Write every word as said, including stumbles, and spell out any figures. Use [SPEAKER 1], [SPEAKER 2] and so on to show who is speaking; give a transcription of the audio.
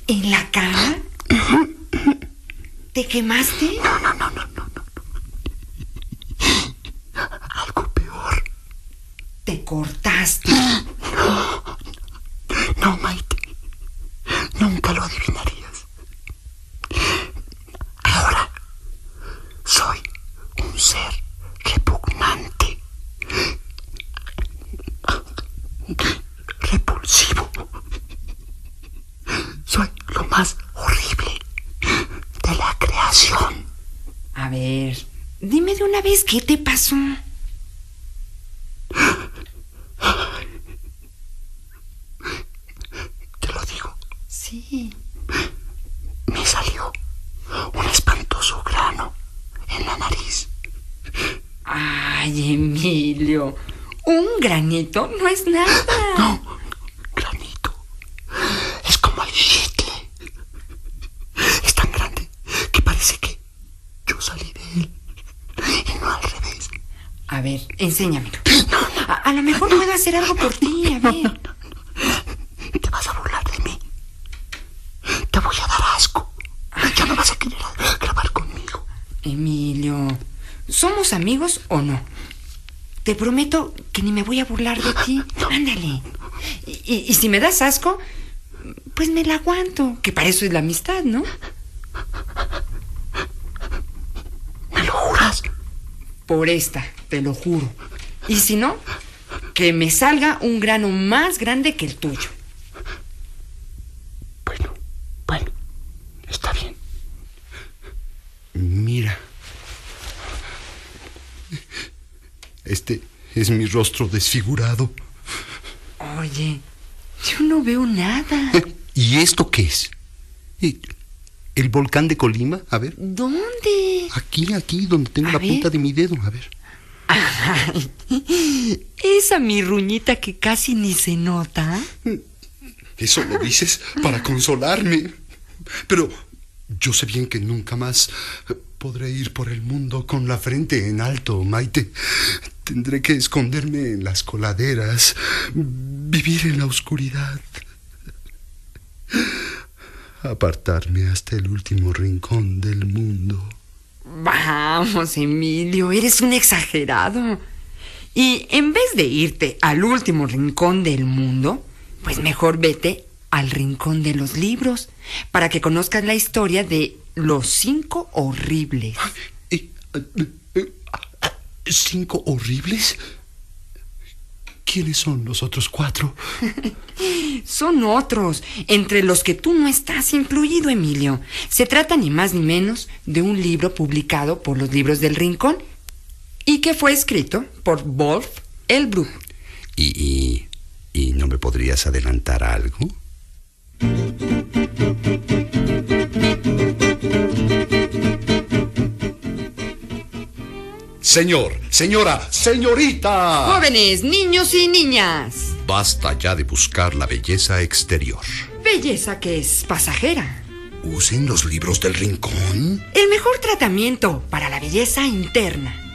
[SPEAKER 1] ¿En la cara? ¿Te quemaste?
[SPEAKER 2] No, no, no, no, no, no. Algo peor.
[SPEAKER 1] ¿Te cortaste?
[SPEAKER 2] No, no, Maite. Nunca lo adivinarías. Ahora soy un ser repugnante, repulsivo. Soy lo más horrible de la creación.
[SPEAKER 1] A ver, dime de una vez qué te pasó.
[SPEAKER 2] Te lo digo.
[SPEAKER 1] Sí.
[SPEAKER 2] Me salió un espantoso grano en la nariz.
[SPEAKER 1] Ay, Emilio, un granito no es nada.
[SPEAKER 2] No, granito. Es como el chicle. Es tan grande que parece que yo salí de él y no al revés.
[SPEAKER 1] A ver, enséñamelo. A, a lo mejor puedo hacer algo por ti, a ver.
[SPEAKER 2] Te vas a burlar de mí. Te voy a dar asco. Ya no vas a querer grabar conmigo.
[SPEAKER 1] Emilio, ¿somos amigos o no? Te prometo que ni me voy a burlar de ti. Ándale. Y, y, y si me das asco, pues me la aguanto. Que para eso es la amistad, ¿no?
[SPEAKER 2] ¿Me lo juras?
[SPEAKER 1] Por esta, te lo juro. Y si no, que me salga un grano más grande que el tuyo.
[SPEAKER 2] Bueno, bueno, está bien. Mira. Este es mi rostro desfigurado.
[SPEAKER 1] Oye, yo no veo nada.
[SPEAKER 2] ¿Y esto qué es? ¿El volcán de Colima? A ver.
[SPEAKER 1] ¿Dónde?
[SPEAKER 2] Aquí, aquí, donde tengo
[SPEAKER 1] A
[SPEAKER 2] la
[SPEAKER 1] ver.
[SPEAKER 2] punta de mi dedo. A ver.
[SPEAKER 1] Ay, esa mirruñita que casi ni se nota.
[SPEAKER 2] Eso lo dices para consolarme. Pero yo sé bien que nunca más podré ir por el mundo con la frente en alto, Maite. Tendré que esconderme en las coladeras, vivir en la oscuridad, apartarme hasta el último rincón del mundo.
[SPEAKER 1] Vamos, Emilio, eres un exagerado. Y en vez de irte al último rincón del mundo, pues mejor vete al rincón de los libros, para que conozcas la historia de los cinco horribles.
[SPEAKER 2] ¿Eh, eh, eh, ¿Cinco horribles? ¿Quiénes son los otros cuatro?
[SPEAKER 1] Son otros, entre los que tú no estás incluido, Emilio. Se trata ni más ni menos de un libro publicado por los Libros del Rincón y que fue escrito por Wolf el Brujo.
[SPEAKER 2] ¿Y, y, y no me podrías adelantar algo? Señor, señora, señorita.
[SPEAKER 1] Jóvenes, niños y niñas.
[SPEAKER 2] Basta ya de buscar la belleza exterior.
[SPEAKER 1] Belleza que es pasajera.
[SPEAKER 2] ¿Usen los libros del rincón?
[SPEAKER 1] El mejor tratamiento para la belleza interna.